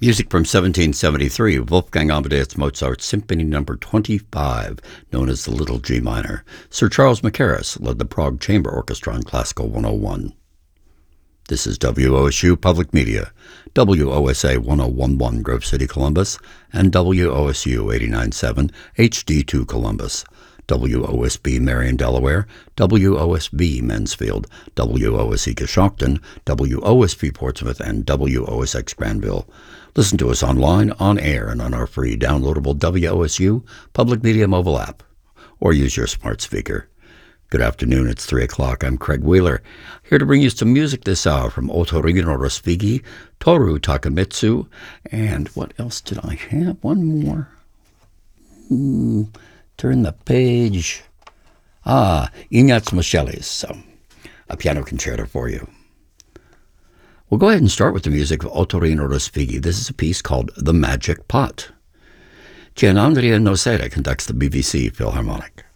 Music from 1773, Wolfgang Amadeus Mozart's Symphony No. 25, known as the Little G Minor. Sir Charles Mackerras led the Prague Chamber Orchestra on Classical 101. This is WOSU Public Media, WOSA 1011 Grove City, Columbus, and WOSU 89.7 HD2 Columbus, WOSB Marion, Delaware, WOSB Mansfield, WOSE Coshocton, WOSP Portsmouth, and WOSX Granville. Listen to us online, on air, and on our free downloadable WOSU Public Media mobile app, or use your smart speaker. Good afternoon, it's 3 o'clock. I'm Craig Wheeler, here to bring you some music this hour from Otorino Respighi, Toru Takemitsu, and what else did I have? One more. Turn the page. Ignaz Moscheles, so a piano concerto for you. We'll go ahead and start with the music of Otorino Respighi. This is a piece called The Magic Pot. Gianandrea Nocera conducts the BBC Philharmonic.